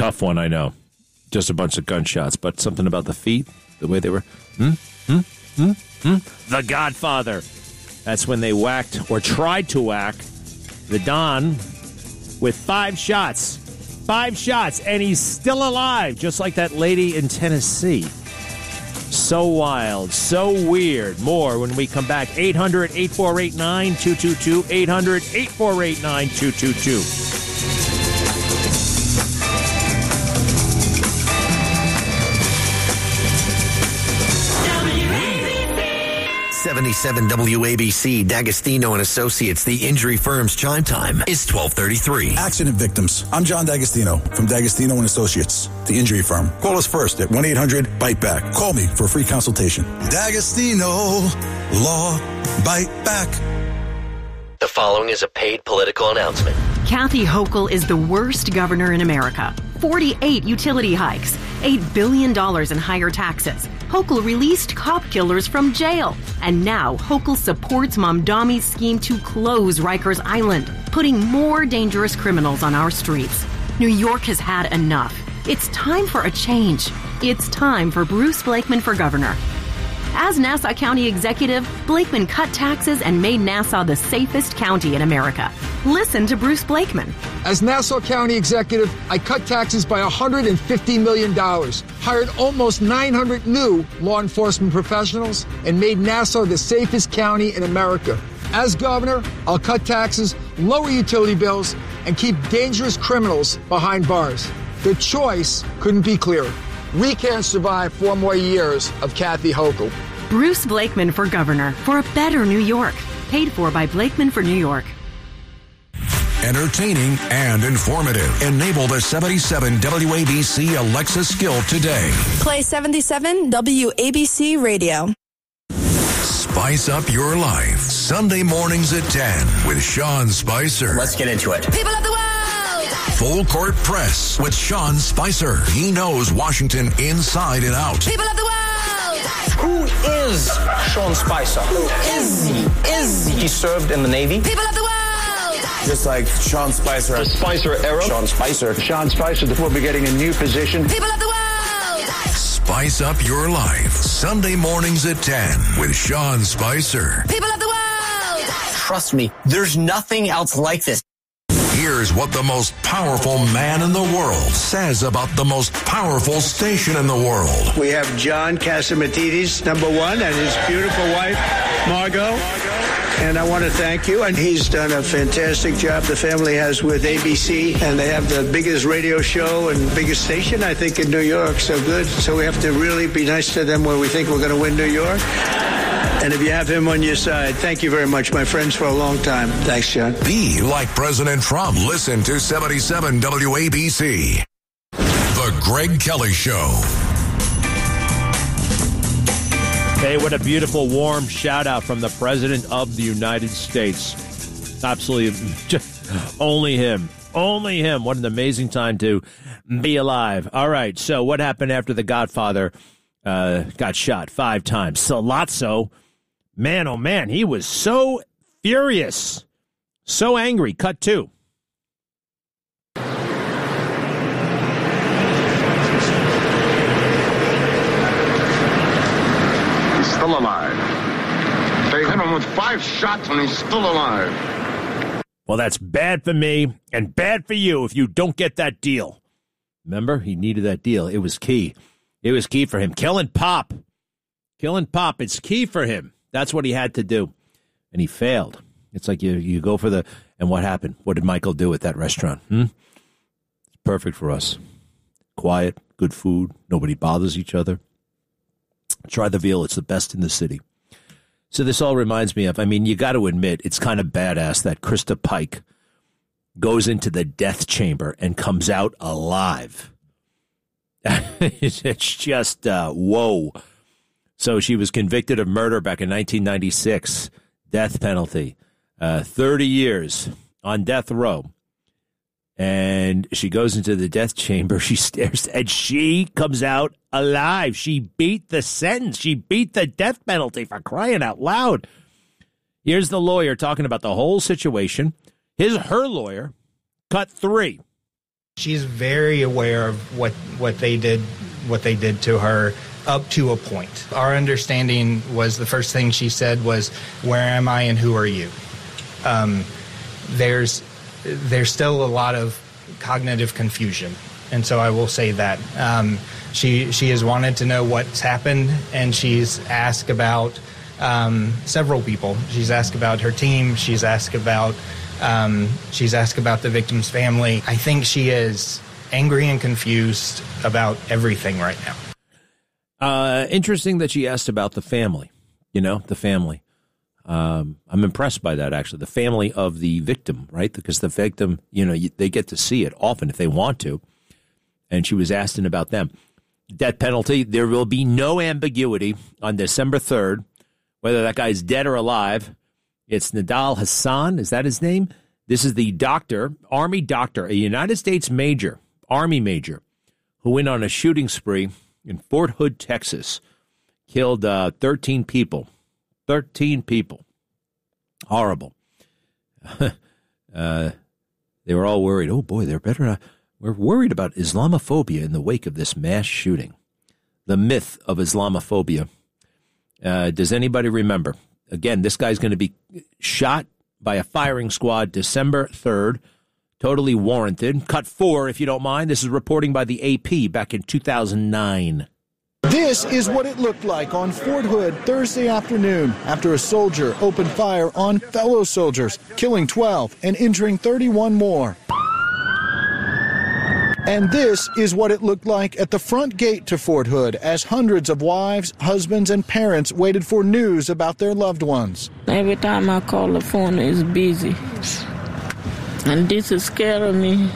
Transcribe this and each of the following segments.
tough one, I know. Just a bunch of gunshots, but something about the feet, the way they were. The Godfather. That's when they whacked, or tried to whack, the Don with 5 shots. 5 shots, and he's still alive, just like that lady in Tennessee. So wild, so weird. More when we come back. 800-8489-222. 800-8489-222. 77 WABC, D'Agostino and Associates, the injury firm's chime time is 12:33. Accident victims. I'm John D'Agostino from D'Agostino and Associates, the injury firm. Call us first at 1-800-BITE-BACK. Call me for a free consultation. D'Agostino, Law, Bite Back. The following is a paid political announcement. Kathy Hochul is the worst governor in America. 48 utility hikes, $8 billion in higher taxes. Hochul released cop killers from jail. And now Hochul supports Mamdami's scheme to close Rikers Island, putting more dangerous criminals on our streets. New York has had enough. It's time for a change. It's time for Bruce Blakeman for governor. As Nassau County Executive, Blakeman cut taxes and made Nassau the safest county in America. Listen to Bruce Blakeman. As Nassau County Executive, I cut taxes by $150 million, hired almost 900 new law enforcement professionals, and made Nassau the safest county in America. As governor, I'll cut taxes, lower utility bills, and keep dangerous criminals behind bars. The choice couldn't be clearer. We can't survive 4 more years of Kathy Hochul. Bruce Blakeman for governor for a better New York. Paid for by Blakeman for New York. Entertaining and informative. Enable the 77 WABC Alexa skill today. Play 77 WABC Radio. Spice up your life. Sunday mornings at 10 with Sean Spicer. Let's get into it. People of the world! Full Court Press with Sean Spicer. He knows Washington inside and out. People of the world! Who is Sean Spicer? Who is he? He served in the Navy. People of the world! Just like Sean Spicer. The Spicer era. Sean Spicer will be getting a new position. People of the world! Spice up your life. Sunday mornings at 10 with Sean Spicer. People of the world! Trust me, there's nothing else like this. Here's what the most powerful man in the world says about the most powerful station in the world. We have John Catsimatidis, #1, and his beautiful wife, Margot. And I want to thank you. And he's done a fantastic job the family has with ABC. And they have the biggest radio show and biggest station, I think, in New York. So good. So we have to really be nice to them when we think we're going to win New York. And if you have him on your side, thank you very much, my friends, for a long time. Thanks, John. Be like President Trump. Listen to 77 WABC. The Greg Kelly Show. Hey, what a beautiful, warm shout-out from the President of the United States. Absolutely, just only him. Only him. What an amazing time to be alive. All right, so what happened after the Godfather got shot 5 times? Sollozzo, man, oh man, he was so furious, so angry. Cut 2. Still alive. They hit him with 5 shots and he's still alive. Well, that's bad for me and bad for you if you don't get that deal. Remember, he needed that deal. It was key. It was key for him. Killing Pop. It's key for him. That's what he had to do. And he failed. It's like you go for the... And what happened? What did Michael do at that restaurant? It's perfect for us. Quiet, good food. Nobody bothers each other. Try the veal. It's the best in the city. So this all reminds me of, you got to admit, it's kind of badass that Krista Pike goes into the death chamber and comes out alive. It's just, whoa. So she was convicted of murder back in 1996, death penalty, 30 years on death row. And she goes into the death chamber. She stares, and she comes out alive. She beat the sentence. She beat the death penalty, for crying out loud. Here's the lawyer talking about the whole situation. Her lawyer, cut 3. She's very aware of what they did to her up to a point. Our understanding was the first thing she said was, "Where am I and who are you?" There's still a lot of cognitive confusion, and so I will say that she has wanted to know what's happened, and she's asked about several people. She's asked about her team. She's asked about the victim's family. I think she is angry and confused about everything right now. Interesting that she asked about the family. The family. I'm impressed by that, actually. The family of the victim, right? Because the victim, they get to see it often if they want to. And she was asking about them. Death penalty, there will be no ambiguity on December 3rd, whether that guy's dead or alive. It's Nidal Hasan. Is that his name? This is the doctor, Army doctor, a United States major, Army major, who went on a shooting spree in Fort Hood, Texas. Killed 13 people. 13 people. Horrible. They were all worried. Oh, boy, they're better. We're worried about Islamophobia in the wake of this mass shooting. The myth of Islamophobia. Does anybody remember? Again, this guy's going to be shot by a firing squad December 3rd. Totally warranted. Cut 4, if you don't mind. This is reporting by the AP back in 2009. This is what it looked like on Fort Hood Thursday afternoon after a soldier opened fire on fellow soldiers, killing 12 and injuring 31 more. And this is what it looked like at the front gate to Fort Hood as hundreds of wives, husbands, and parents waited for news about their loved ones. Every time I call, the phone is busy. And this is scaring me.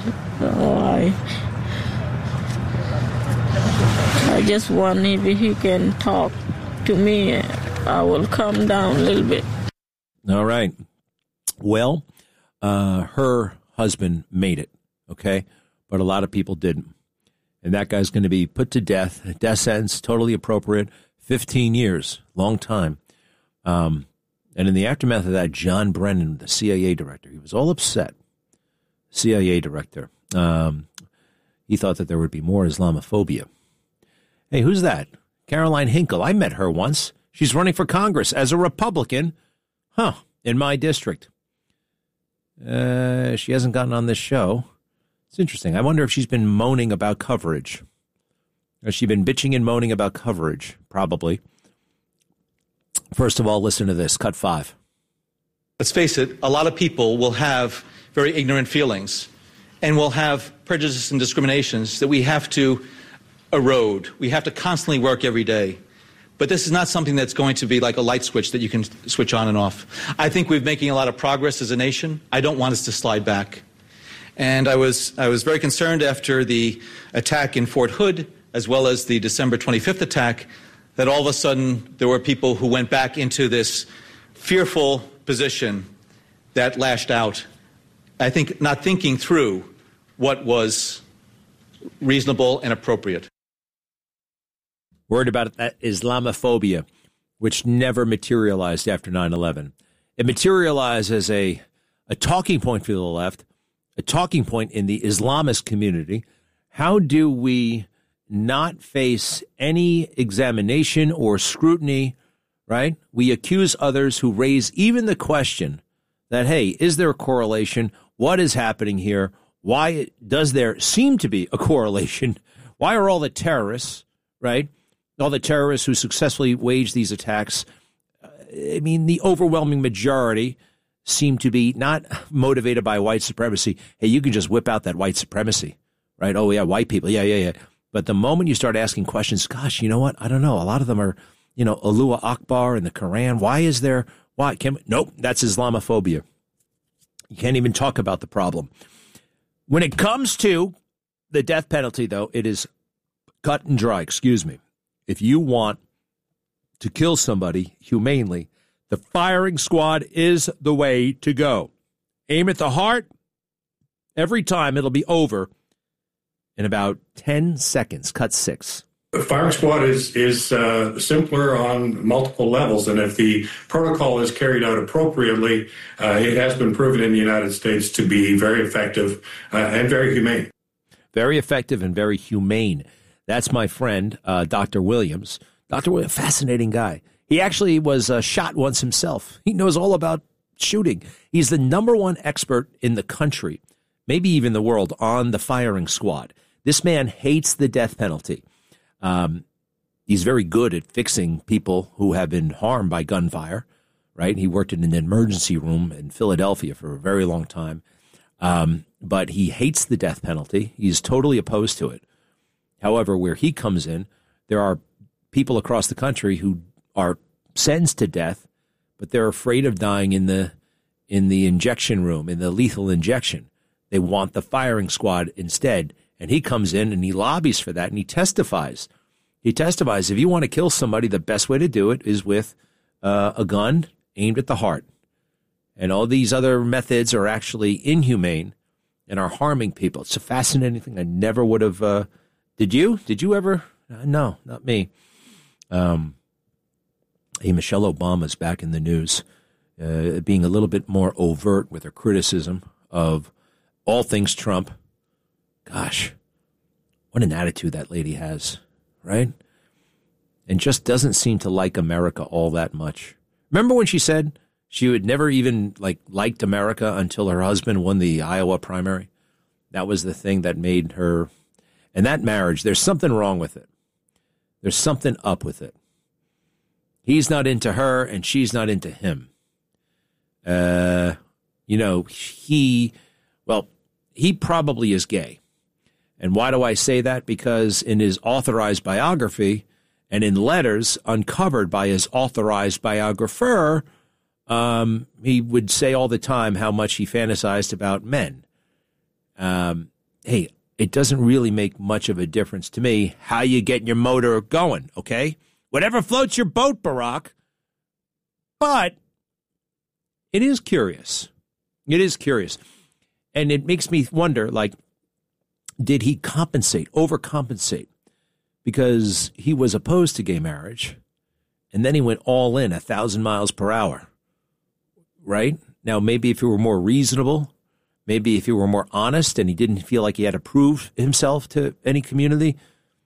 I just want, if he can talk to me, I will calm down a little bit. All right. Well, her husband made it, okay? But a lot of people didn't. And that guy's going to be put to death. Death sentence, totally appropriate. 15 years, long time. And in the aftermath of that, John Brennan, the CIA director, he was all upset. CIA director. He thought that there would be more Islamophobia. Hey, who's that? Caroline Hinkle. I met her once. She's running for Congress as a Republican. In my district. She hasn't gotten on this show. It's interesting. I wonder if she's been moaning about coverage. Has she been bitching and moaning about coverage? Probably. First of all, listen to this. Cut 5. Let's face it, a lot of people will have very ignorant feelings and will have prejudices and discriminations that we have to erode. We have to constantly work every day. But this is not something that's going to be like a light switch that you can switch on and off. I think we're making a lot of progress as a nation. I don't want us to slide back. And I was very concerned after the attack in Fort Hood, as well as the December 25th attack, that all of a sudden there were people who went back into this fearful position that lashed out. I think not thinking through what was reasonable and appropriate. Worried about that Islamophobia, which never materialized after 9/11. It materialized as a talking point for the left, a talking point in the Islamist community. How do we not face any examination or scrutiny, right? We accuse others who raise even the question that, hey, is there a correlation? What is happening here? Why does there seem to be a correlation? Why are all the terrorists, right? All the terrorists who successfully waged these attacks, I mean, the overwhelming majority seem to be not motivated by white supremacy. Hey, you can just whip out that white supremacy, right? Oh, yeah, white people. Yeah. But the moment you start asking questions, gosh, you know what? I don't know. A lot of them are, Allahu Akbar and the Quran. Why is there? Why? Nope, that's Islamophobia. You can't even talk about the problem. When it comes to the death penalty, though, it is cut and dry. Excuse me. If you want to kill somebody humanely, the firing squad is the way to go. Aim at the heart. Every time it'll be over in about 10 seconds. Cut 6. The firing squad is simpler on multiple levels, and if the protocol is carried out appropriately, it has been proven in the United States to be very effective and very humane. Very effective and very humane. That's my friend, Dr. Williams. Dr. Williams, fascinating guy. He actually was shot once himself. He knows all about shooting. He's the number one expert in the country, maybe even the world, on the firing squad. This man hates the death penalty. He's very good at fixing people who have been harmed by gunfire, right? He worked in an emergency room in Philadelphia for a very long time. But he hates the death penalty. He's totally opposed to it. However, where he comes in, there are people across the country who are sentenced to death, but they're afraid of dying in the injection room, in the lethal injection. They want the firing squad instead. And he comes in and he lobbies for that, and he testifies. He testifies, if you want to kill somebody, the best way to do it is with a gun aimed at the heart. And all these other methods are actually inhumane and are harming people. It's a fascinating thing. I never would have. Did you? Did you ever? No, not me. Michelle Obama's back in the news, being a little bit more overt with her criticism of all things Trump. Gosh, what an attitude that lady has, right? And just doesn't seem to like America all that much. Remember when she said she would never even liked America until her husband won the Iowa primary? That was the thing that made her. And that marriage, there's something wrong with it. There's something up with it. He's not into her and she's not into him. He probably is gay. And why do I say that? Because in his authorized biography and in letters uncovered by his authorized biographer, he would say all the time how much he fantasized about men. Hey, it doesn't really make much of a difference to me how you get your motor going, okay? Whatever floats your boat, Barack. But it is curious. It is curious. And it makes me wonder, did he overcompensate? Because he was opposed to gay marriage, and then he went all in 1,000 miles per hour, right? Now, maybe if he were more reasonable, maybe if he were more honest and he didn't feel like he had to prove himself to any community.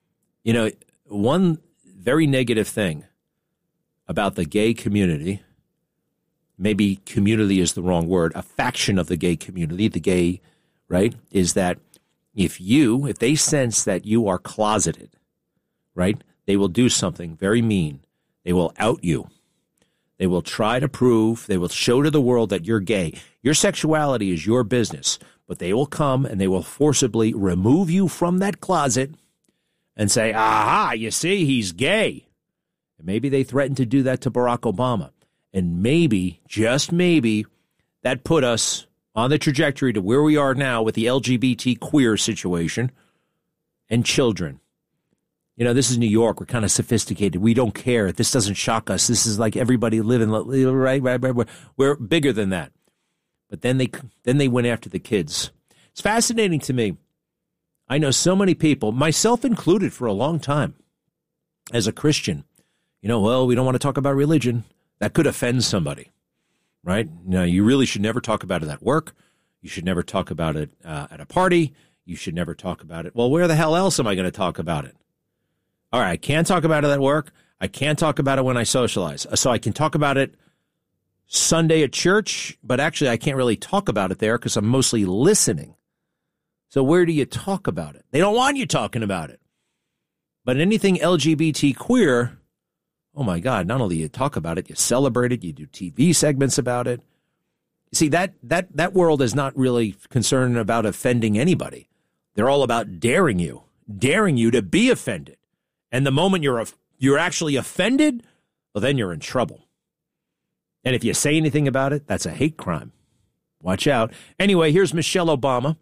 One very negative thing about the gay community, maybe community is the wrong word, a faction of the gay community, the gay, right, is that if they sense that you are closeted, right, they will do something very mean. They will out you. They will try to prove, they will show to the world that you're gay. Your sexuality is your business, but they will come and they will forcibly remove you from that closet and say, aha, you see, he's gay. And maybe they threatened to do that to Barack Obama. And maybe, just maybe, that put us on the trajectory to where we are now with the LGBT queer situation and children. This is New York. We're kind of sophisticated. We don't care. This doesn't shock us. This is like everybody living, right. We're bigger than that. But then they went after the kids. It's fascinating to me. I know so many people, myself included for a long time, as a Christian, we don't want to talk about religion. That could offend somebody, right? You really should never talk about it at work. You should never talk about it at a party. You should never talk about it. Well, where the hell else am I going to talk about it? All right, I can't talk about it at work. I can't talk about it when I socialize. So I can talk about it Sunday at church, but actually I can't really talk about it there because I'm mostly listening. So where do you talk about it? They don't want you talking about it. But anything LGBT queer, oh my God, not only you talk about it, you celebrate it, you do TV segments about it. See, that world is not really concerned about offending anybody. They're all about daring you to be offended. And the moment you're actually offended, well, then you're in trouble. And if you say anything about it, that's a hate crime. Watch out. Anyway, here's Michelle Obama.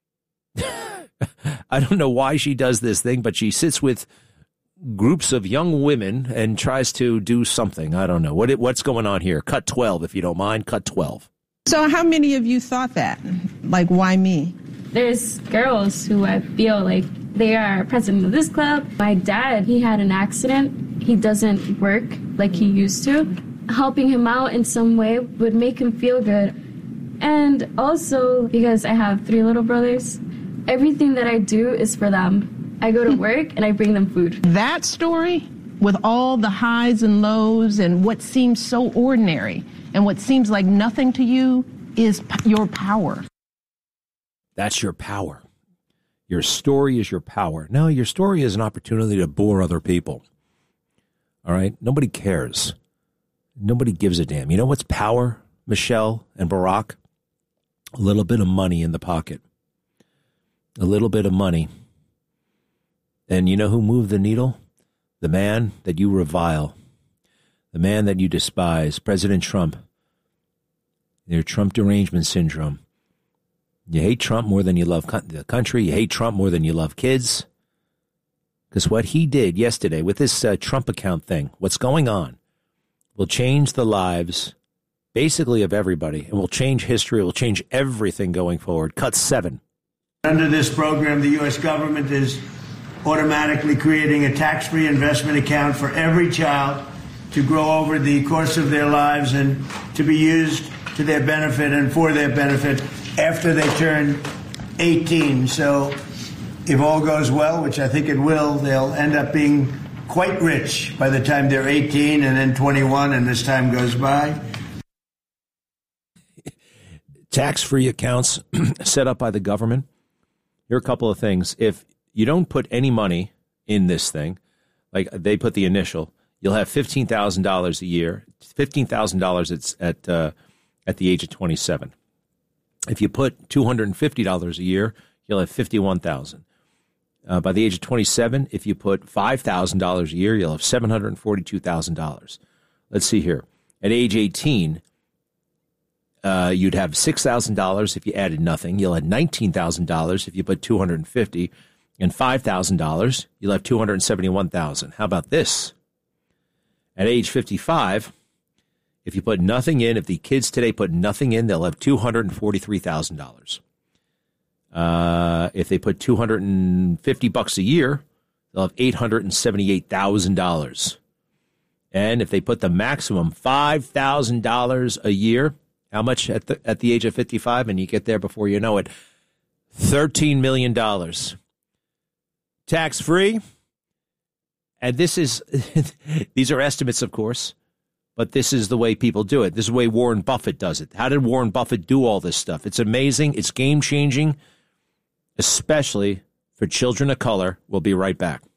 I don't know why she does this thing, but she sits with groups of young women and tries to do something. I don't know. What's going on here? Cut 12, if you don't mind. Cut 12. So how many of you thought that? Why me? There's girls who I feel like they are president of this club. My dad, he had an accident. He doesn't work like he used to. Helping him out in some way would make him feel good. And also because I have 3 little brothers Everything that I do is for them. I go to work and I bring them food. That story, with all the highs and lows and what seems so ordinary and what seems like nothing to you, is your power. That's your power. Your story is your power. No, your story is an opportunity to bore other people. All right? Nobody cares. Nobody gives a damn. You know what's power, Michelle and Barack? A little bit of money in the pocket. A little bit of money. And you know who moved the needle? The man that you revile. The man that you despise. President Trump. Your Trump derangement syndrome. You hate Trump more than you love the country. You hate Trump more than you love kids. Because what he did yesterday with this Trump account thing, what's going on, will change the lives, basically, of everybody. It will change history. It will change everything going forward. Cut 7. Under this program, the U.S. government is automatically creating a tax-free investment account for every child to grow over the course of their lives and to be used to their benefit and for their benefit after they turn 18. So if all goes well, which I think it will, they'll end up being quite rich by the time they're 18 and then 21 and this time goes by. Tax-free accounts set up by the government. Here are a couple of things. If you don't put any money in this thing, like they put the initial, you'll have $15,000 a year. $15,000 at the age of 27. If you put $250 a year, you'll have $51,000. By the age of 27, if you put $5,000 a year, you'll have $742,000. Let's see here. At age 18, you'd have $6,000 if you added nothing. You'll have $19,000 if you put $250, and $5,000. You'll have $271,000. How about this? At age 55, if you put nothing in, if the kids today put nothing in, they'll have $243,000. If they put $250 a year, they'll have $878,000. And if they put the maximum $5,000 a year, how much at the age of 55? And you get there before you know it, $13 million. Tax-free. And this is, these are estimates, of course, but this is the way people do it. This is the way Warren Buffett does it. How did Warren Buffett do all this stuff? It's amazing. It's game-changing, especially for children of color. We'll be right back.